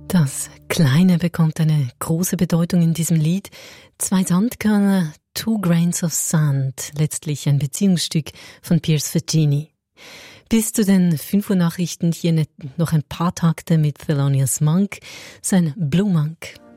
Das Kleine bekommt eine große Bedeutung in diesem Lied. 2 Sandkörner, 2 Grains of Sand, letztlich ein Beziehungsstück von Piers Faggini. Bis zu den 5 Uhr Nachrichten hier noch ein paar Takte mit Thelonious Monk, sein Blue Monk.